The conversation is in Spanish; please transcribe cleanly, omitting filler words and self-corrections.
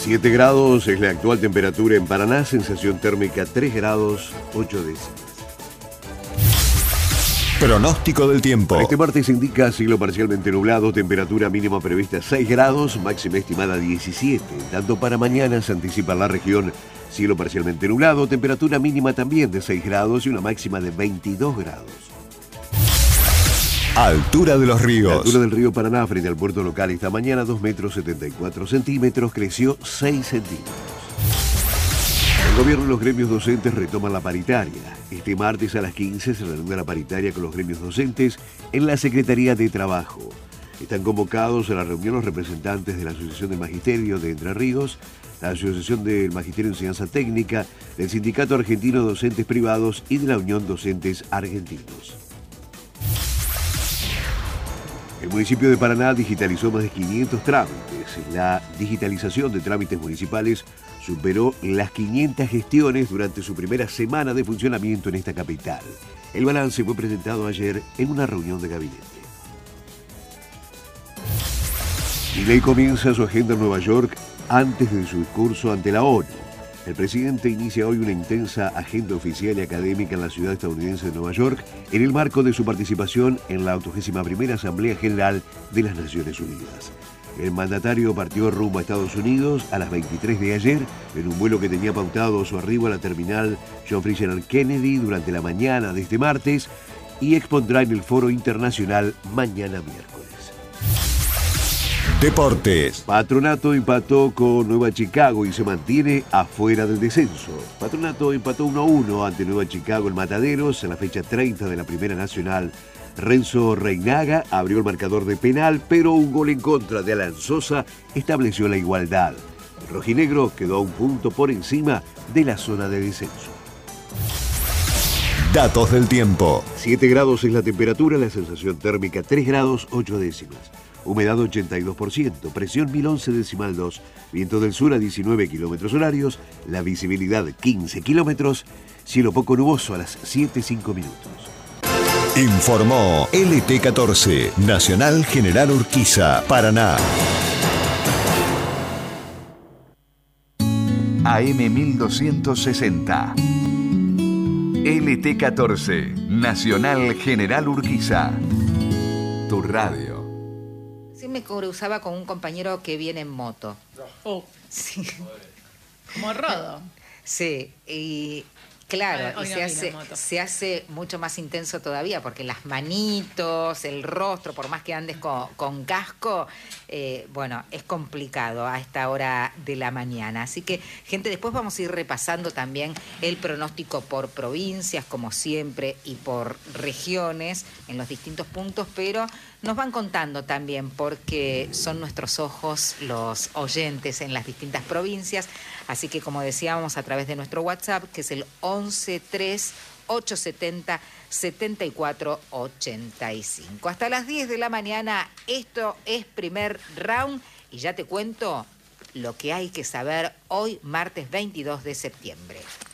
7 grados es la actual temperatura en Paraná, sensación térmica 3 grados 8 décimas. Pronóstico del tiempo. Para este martes indica cielo parcialmente nublado, temperatura mínima prevista 6 grados, máxima estimada 17. Tanto para mañana se anticipa en la región cielo parcialmente nublado, temperatura mínima también de 6 grados y una máxima de 22 grados. Altura de los ríos. La altura del río Paraná frente al puerto local esta mañana 2 metros 74 centímetros, creció 6 centímetros. El gobierno y los gremios docentes retoman la paritaria. Este martes a las 15 se reanuda la paritaria con los gremios docentes en la Secretaría de Trabajo. Están convocados a la reunión los representantes de la Asociación del Magisterio de Entre Ríos, la Asociación del Magisterio de Enseñanza Técnica, del Sindicato Argentino de Docentes Privados y de la Unión Docentes Argentinos. El municipio de Paraná digitalizó más de 500 trámites. La digitalización de trámites municipales superó las 500 gestiones durante su primera semana de funcionamiento en esta capital. El balance fue presentado ayer en una reunión de gabinete. Milei comienza su agenda en Nueva York antes de su discurso ante la ONU. El presidente inicia hoy una intensa agenda oficial y académica en la ciudad estadounidense de Nueva York en el marco de su participación en la 81ª Asamblea General de las Naciones Unidas. El mandatario partió rumbo a Estados Unidos a las 23 de ayer en un vuelo que tenía pautado su arribo a la terminal John F. Kennedy durante la mañana de este martes y expondrá en el Foro Internacional mañana miércoles. Deportes. Patronato empató con Nueva Chicago y se mantiene afuera del descenso. Patronato empató 1-1 ante Nueva Chicago en Mataderos en la fecha 30 de la Primera Nacional. Renzo Reinaga abrió el marcador de penal, pero un gol en contra de Alan Sosa estableció la igualdad. El rojinegro quedó a un punto por encima de la zona de descenso. Datos del tiempo. 7 grados es la temperatura, la sensación térmica 3 grados 8 décimas. Humedad 82%, presión 1011,2, viento del sur a 19 kilómetros horarios, la visibilidad 15 kilómetros, cielo poco nuboso a las 7:05 minutos. Informó LT14, Nacional General Urquiza, Paraná. AM 1260. LT14, Nacional General Urquiza. Tu radio. Sí, me cruzaba con un compañero que viene en moto. Oh, Sí, como rodo. sí, y claro, Hoy y no se vino en moto. se hace mucho más intenso todavía, porque las manitos, el rostro, por más que andes con casco, bueno, es complicado a esta hora de la mañana. Así que, gente, después vamos a ir repasando también el pronóstico por provincias, como siempre, y por regiones, en los distintos puntos, pero nos van contando también, porque son nuestros ojos los oyentes en las distintas provincias. Así que, como decíamos, a través de nuestro WhatsApp, que es el 1138707485. Hasta las 10 de la mañana, esto es Primer Round, y ya te cuento lo que hay que saber hoy, martes 22 de septiembre.